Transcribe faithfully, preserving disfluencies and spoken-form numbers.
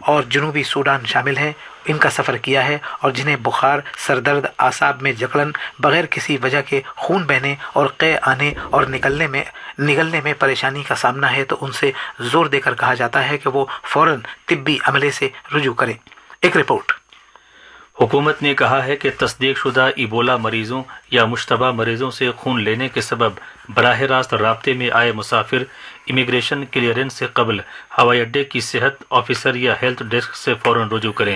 और जनूबी सूडान शामिल हैं, इनका सफ़र किया है और जिन्हें बुखार, सरदर्द, आसाब में जकड़न, बगैर किसी वजह के खून बहने और क़े आने और निकलने में निगलने में परेशानी का सामना है, तो उनसे जोर देकर कहा जाता है कि वो फ़ौरन तिब्बी अमले से रुजू करें। एक रिपोर्ट। हुकूमत ने कहा है कि तस्दीकशुदा इबोला मरीजों या मुश्तबा मरीजों से खून लेने के सबब बराह रास्त राब्ते में आए मुसाफिर इमिग्रेशन क्लियरेंस से कबल हवाई अड्डे की सेहत ऑफिसर या हेल्थ डेस्क से फौरन रुजू करें।